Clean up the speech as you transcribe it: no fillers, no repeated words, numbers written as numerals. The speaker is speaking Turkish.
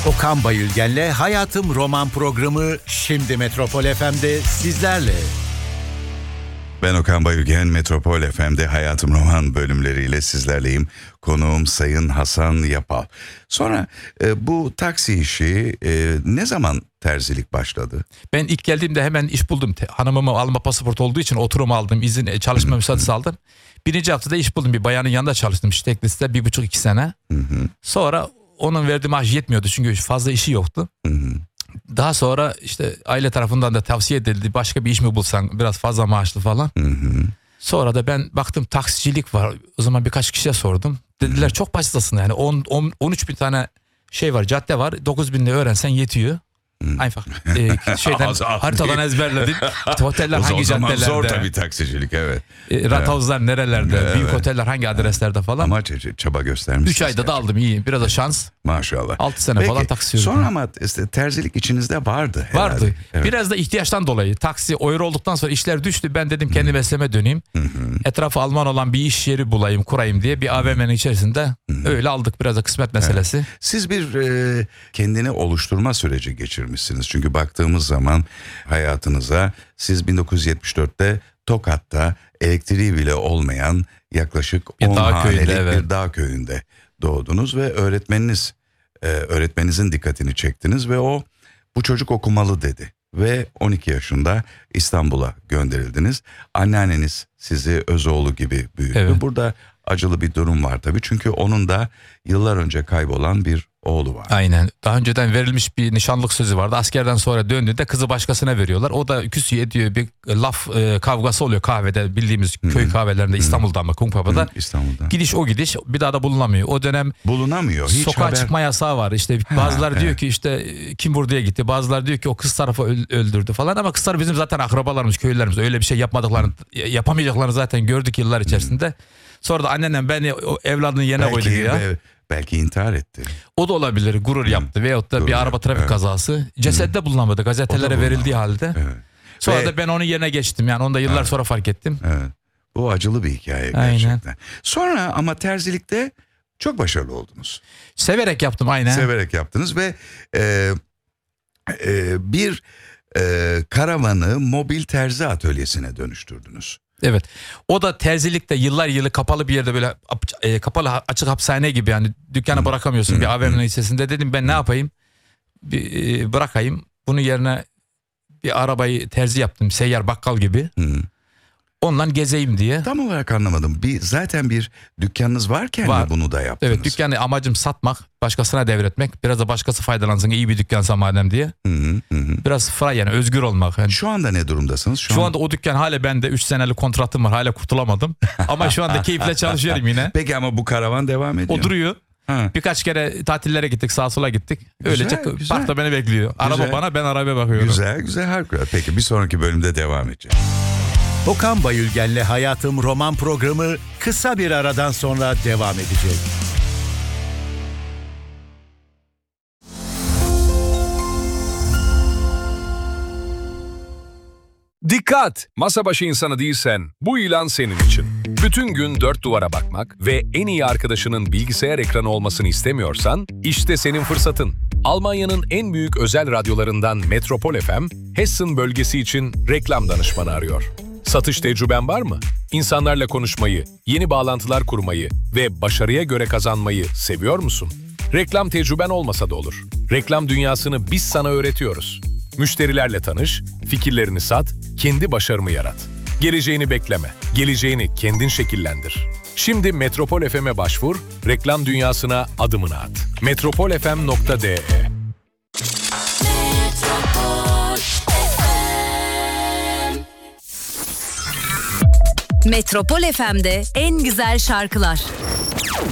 Okan Bayülgen'le Hayatım Roman programı şimdi Metropol FM'de sizlerle. Ben Okan Bayülgen, Metropol FM'de Hayatım Roman bölümleriyle sizlerleyim. Konuğum Sayın Hasan Yapal. Sonra bu taksi işi ne zaman terzilik başladı? Ben ilk geldiğimde hemen iş buldum. Hanımımı alma pasaport olduğu için oturum aldım, izin çalışma müsaadesi aldım. Birinci haftada iş buldum. Bir bayanın yanında çalıştım Teklis'te 1,5-2 sene. Sonra onun verdiği maaş yetmiyordu çünkü fazla işi yoktu. Daha sonra işte aile tarafından da tavsiye edildi. Başka bir iş mi bulsan biraz fazla maaşlı falan. Sonra da ben baktım taksicilik var. O zaman birkaç kişiye sordum. Dediler çok basit aslında yani 13 bin tane şey var, cadde var. 9 binle öğrensen yetiyor. Aynı şeyden haritadan ezberledim. Oteller hangi caddelerde? O zaman zor tabii taksicilik, evet. Rathavuzlar nerelerde? Evet. Büyük oteller hangi adreslerde falan. Ama çaba göstermişsiniz. 3 ayda da aldım, iyi. Biraz da şans. Maşallah. 6 sene falan taksi sürdüm. Sonra ama terzilik içinizde vardı herhalde. Vardı. Evet. Biraz da ihtiyaçtan dolayı. Taksi euro olduktan sonra işler düştü. Ben dedim kendi mesleğime döneyim. Etrafı Alman olan bir iş yeri bulayım, kurayım diye bir AVM'nin içerisinde öyle aldık. Biraz da kısmet meselesi. Evet. Siz bir kendini oluşturma süreci geçirmişsiniz. Çünkü baktığımız zaman hayatınıza siz 1974'te Tokat'ta elektriği bile olmayan yaklaşık 10 hanelik bir dağ köyünde doğdunuz ve öğretmeninizin dikkatini çektiniz ve bu çocuk okumalı dedi. Ve 12 yaşında İstanbul'a gönderildiniz. Anneanneniz sizi öz oğlu gibi büyüttü. Evet. Burada acılı bir durum var tabii. Çünkü onun da yıllar önce kaybolan bir oğlu var. Aynen. Daha önceden verilmiş bir nişanlık sözü vardı. Askerden sonra döndüğünde kızı başkasına veriyorlar. O da küsüyor ediyor, bir laf kavgası oluyor kahvede, bildiğimiz köy kahvelerinde, İstanbul'da ama Kumkapı'da. İstanbul'da. Gidiş bir daha da bulunamıyor. O dönem bulunamıyor. Hiç sokağa çıkma yasağı var. İşte bazıları diyor ki işte kim buraya gitti. Bazıları diyor ki o kız tarafı öldürdü falan. Ama kızlar bizim zaten akrabalarımız, köylülerimiz. Öyle bir şey yapamayacaklarını zaten gördük yıllar içerisinde. Sonra da annenem beni evladının yerine koydu ya. Belki intihar etti. O da olabilir, gurur yaptı veyahut da bir araba trafik kazası. Cesette bulunamadı, gazetelere verildiği halde. Evet. Sonra da ben onun yerine geçtim, yani onu da yıllar sonra fark ettim. Evet. Bu acılı bir hikaye gerçekten. Aynen. Sonra ama terzilikte çok başarılı oldunuz. Severek yaptım, aynen. Severek yaptınız ve bir karavanı mobil terzi atölyesine dönüştürdünüz. Evet. O da terzilikte yıllar yılı kapalı bir yerde, böyle kapalı açık hapishane gibi, yani dükkanı bırakamıyorsun bir AVM'nin içerisinde. Dedim ben ne yapayım? Bırakayım. Bunun yerine bir arabayı terzi yaptım. Seyyar bakkal gibi. Ondan gezeyim diye. Tam olarak anlamadım. Zaten bir dükkanınız varken mi bunu da yaptınız? Evet, dükkanı amacım satmak, başkasına devretmek. Biraz da başkası faydalansın, iyi bir dükkansa madem diye. Biraz yani özgür olmak. Yani şu anda ne durumdasınız? Şu anda o dükkan hala bende, 3 senelik kontratım var, hala kurtulamadım. Ama şu anda keyifle çalışıyorum yine. Peki ama bu karavan devam ediyor. O duruyor. Birkaç kere tatillere gittik, sağa sola gittik. Öylece parkta beni bekliyor. Araba bana, ben arabaya bakıyorum. Güzel harikulade. Peki bir sonraki bölümde devam edeceğiz. Okan Bayülgen'le Hayatım Roman programı kısa bir aradan sonra devam edecek. Dikkat! Masa başı insanı değilsen bu ilan senin için. Bütün gün dört duvara bakmak ve en iyi arkadaşının bilgisayar ekranı olmasını istemiyorsan işte senin fırsatın. Almanya'nın en büyük özel radyolarından Metropol FM, Hessen bölgesi için reklam danışmanı arıyor. Satış tecrüben var mı? İnsanlarla konuşmayı, yeni bağlantılar kurmayı ve başarıya göre kazanmayı seviyor musun? Reklam tecrüben olmasa da olur. Reklam dünyasını biz sana öğretiyoruz. Müşterilerle tanış, fikirlerini sat, kendi başarımı yarat. Geleceğini bekleme, geleceğini kendin şekillendir. Şimdi Metropol FM'e başvur, reklam dünyasına adımını at. metropolfm.de Metropol FM'de en güzel şarkılar.